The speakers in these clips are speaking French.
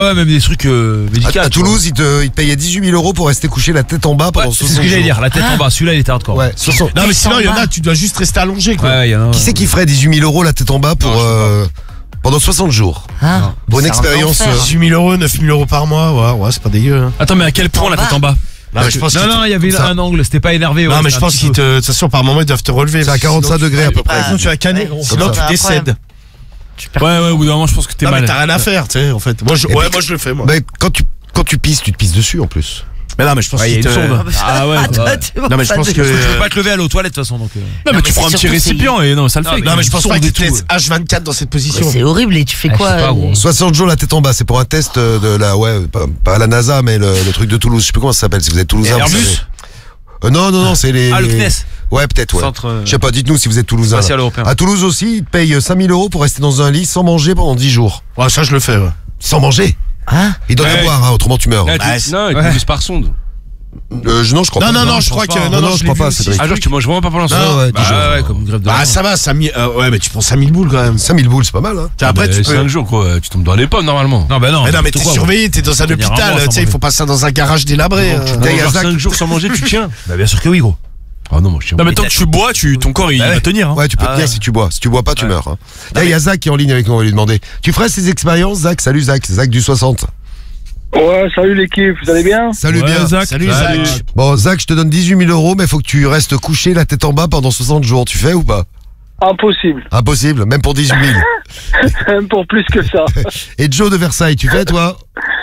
Ouais, même des trucs médicaux. À Toulouse, ils te payaient 18 000 € pour rester couché la tête en bas pendant 60 jours. C'est ce que j'allais dire, la tête en bas. Celui-là, il était hardcore. Ouais, 60. Non, mais sinon, il y en a, tu dois juste rester allongé, quoi. Ouais, Qui c'est qui ferait 18 000 € la tête en bas pour pendant 60 jours pour une expérience 18 000 €, 9 000 € par mois, ouais, c'est pas dégueu. Hein. Attends, mais à quel point la tête en bas? Non, mais je pense non, il y avait un angle, c'était pas énervé. Non, mais je pense qu'ils de toute façon, par moment, ils doivent te relever. C'est à 45 degrés à peu près. Sinon, tu vas canner. Sinon, tu décèdes. Ouais, au bout d'un moment, je pense que t'es mal. mal. Mais t'as rien à faire, tu sais, en fait. Moi, je le fais, moi. Mais quand tu pisses, tu te pisses dessus en plus. Mais non, mais je pense qu'il y a une sonde. Ah ouais. Non, mais je pense que. Tu peux pas te lever à l'eau aux toilettes de toute façon. Donc. Non, mais tu prends un petit récipient et non, ça le fait. Non, mais je pense pas que tu te laisses H24 dans cette position. C'est horrible et tu fais quoi 60 jours la tête en bas, c'est pour un test de la. Ouais, pas la NASA, mais le truc de Toulouse. Je sais plus comment ça s'appelle, si vous êtes toulousain. Airbus Non, c'est les. Ah, le CNES. Ouais, peut-être, ouais. Je sais pas, dites-nous si vous êtes toulousain. À Toulouse aussi, ils te payent 5 000 € pour rester dans un lit sans manger pendant 10 jours. Ouais, ça, je le fais, ouais. Sans manger Ils donnent à boire, autrement tu meurs. Non, ils te poussent par sonde. Non, je crois pas. Non, je crois que. Non, je crois pas, Cédric. Ah, genre, tu manges vraiment pas pendant ça? Ouais, comme grève de. Ah, ça va, 5 000. Ouais, mais tu prends 5 000 boules quand même. 5 000 boules, c'est pas mal, hein. Après, tu peux. 5 jours, quoi. Tu tombes dans les pommes, normalement. Non, bah non. Mais t'es surveillé, t'es dans un hôpital. Tu sais, il faut pas ça dans un garage délabré. Tu 5 jours sans manger, tu tiens. Bah, bien sûr que oui, gros. Ah non, moi je tiens. Non, mais tant que tu bois, ton corps il va tenir. Ouais, tu peux tenir si tu bois. Si tu bois pas, tu meurs. Là, il y a Zach qui est en ligne avec nous, on va lui demander. Tu ferais ces expériences, Zach? Salut Zach, Zach du 60. Ouais, salut l'équipe, vous allez bien? Salut bien, Zach. Salut Zach. Bon, Zach, je te donne 18 000 €, mais faut que tu restes couché la tête en bas pendant 60 jours. Tu fais ou pas? Impossible. Impossible, même pour 18 000. Même pour plus que ça. Et Joe de Versailles, tu fais toi?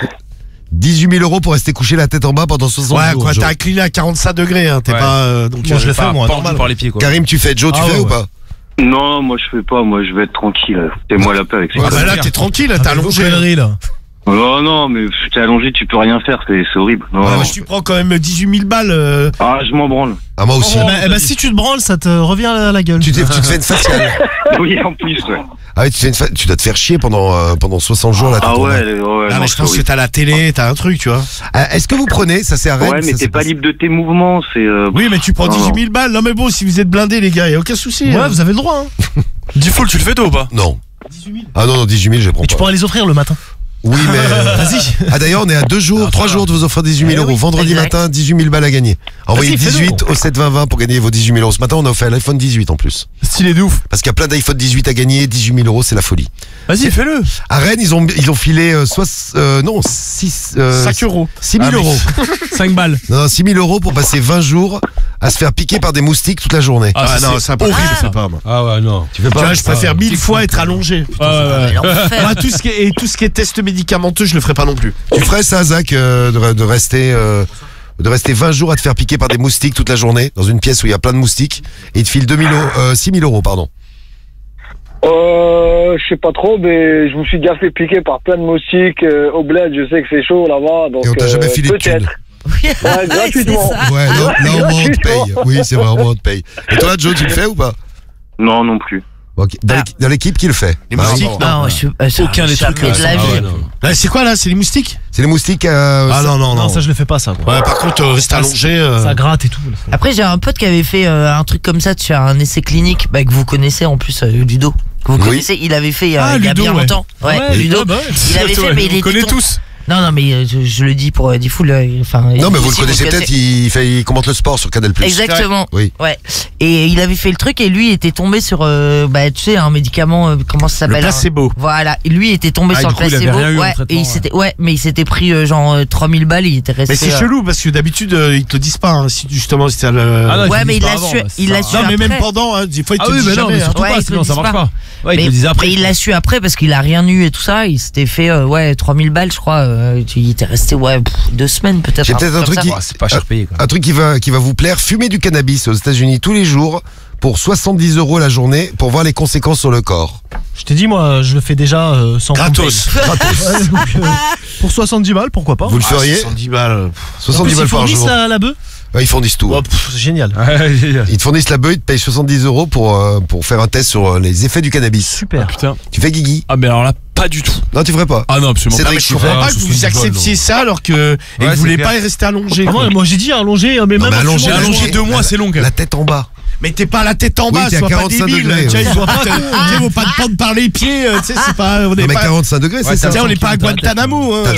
18 000 € pour rester couché la tête en bas pendant 60 jours. Ouais, quoi, t'as incliné à 45 degrés, hein. T'es pas. Donc, moi, je le fais, moi, normal. Par les pieds, quoi. Karim, tu fais? Joe, tu fais ou pas? Non, moi je fais pas, moi je vais être tranquille. Fais-moi la paix avec ça. Ah bah là, t'es tranquille, t'es allongé. Oh non, mais t'es allongé, tu peux rien faire, c'est horrible. Non, moi, tu prends quand même 18 000 balles. Ah, je m'en branle. Ah, moi aussi. Si tu te branles, ça te revient à la gueule. Tu te fais une faciale. Oui, en plus, ouais. Ah oui, tu dois te faire chier pendant 60 jours là. Ah ouais, mais je pense que t'as la télé, t'as un truc, tu vois. Est-ce que vous prenez, ça c'est à Rennes? Ouais, mais t'es pas libre de tes mouvements, c'est. Oui, mais tu prends 18 000 balles. Non, mais bon, si vous êtes blindés, les gars, y a aucun souci. Ouais, vous avez le droit. Default, tu le fais toi ou pas? Non. 18 000. Ah non, 18 000, je prends Mais pas. tu pourrais les offrir le matin. Oui, mais. Vas-y. Ah d'ailleurs, on est à 2 jours, 3 jours de vous offrir 18 000 €. Vendredi matin, 18 000 balles à gagner. Envoyez 18 au 7 20 20 pour gagner vos 18 000 €. Ce matin, on a offert l'iPhone 18 en plus. Stylé de ouf. Parce qu'il y a plein d'iPhone 18 à gagner, 18 000 €, c'est la folie. Vas-y, fais-le. À Rennes, ils ont filé 5 €. 6 000 €. 5 balles. Non, 6 000 € pour passer 20 jours à se faire piquer par des moustiques toute la journée. Ah non, c'est horrible, ça pas moi. Ah ouais, non. Tu fais pas? Tu vois, je préfère 1000 fois être allongé. L'enfer. Moi, tout ce qui est test médicamenteux, je le ferai pas non plus. Tu ferais ça, Zach, de rester 20 jours à te faire piquer par des moustiques toute la journée dans une pièce où il y a plein de moustiques et il te file 6 000 €, pardon. Je sais pas trop, mais je me suis déjà fait piquer par plein de moustiques au bled, je sais que c'est chaud là-bas, donc Et on t'a jamais filé de peut-être. thunes. Ouais, gratuitement. Ouais, là au moins on te paye. Oui, c'est vrai, au moins on te paye. Et toi, Joe, tu le fais ou pas? Non, non plus. Ok. Dans l'équipe, qui le fait? Les moustiques, Aucun des trucs. de la vie. C'est quoi là? C'est les moustiques? C'est les moustiques. Ah non. Non, ça je le fais pas ça. Quoi. Ouais, par contre, rester allongé. Ça gratte et tout. Après, j'ai un pote qui avait fait un truc comme ça, de faire un essai clinique, que vous connaissez en plus, Ludo. Que vous connaissez, il avait fait il y a bien longtemps. Ouais, Ludo. Il avait fait, mais il était. On connaît tous. Non, mais je le dis pour Diffoul. Non, mais vous le connaissez peut-être, il commente le sport sur Canal+. Exactement. Oui. Ouais. Et il avait fait le truc et lui était tombé sur, tu sais, un médicament, comment ça s'appelle? Le placebo. Voilà. Et lui était tombé sur le placebo. Mais il s'était pris genre 3000 balles, il était resté. Mais c'est chelou parce que d'habitude, ils te le disent pas, hein, si justement c'était ouais, mais il l'a su Non, après. mais même pendant, des fois, ils te disent jamais. surtout pas, sinon ça marche pas. Ouais, il te le disait après. Mais il l'a su après parce qu'il a rien eu et tout ça. Il s'était fait 3000 balles, je crois. Il était resté 2 semaines peut-être. J'ai peut-être un truc c'est pas cher payé, quoi. Un truc qui va vous plaire. Fumer du cannabis aux États-Unis tous les jours pour 70 € la journée pour voir les conséquences sur le corps. Je t'ai dit, moi, je le fais déjà sans gratos. Ouais, donc, pour 70 balles, pourquoi pas? Vous le feriez? 70 balles. 70 balles par jour. Ils fournissent la bœuf? Ouais, ils fournissent tout. Oh, c'est génial. Ils te fournissent la bœuf, ils te payent 70 € pour faire un test sur les effets du cannabis. Super. Putain. Tu fais Guigui? Ah, mais alors là, pas du tout. Non, tu ferais pas. Ah non, absolument Cédric, pas. je comprends pas que vous acceptiez ça alors que vous voulez pas y rester allongé. Moi j'ai dit allongé, mais même allongé 2 mois, c'est long. La tête en bas. Mais t'es pas la tête en bas, Oui, t'es à sois pas 45 débile. degrés, Tu sais, ouais. ils vont pas te prendre par les pieds. Tu sais, c'est pas. On Non, est mais pas. 45 degrés, c'est ça. On n'est pas à Guantanamo.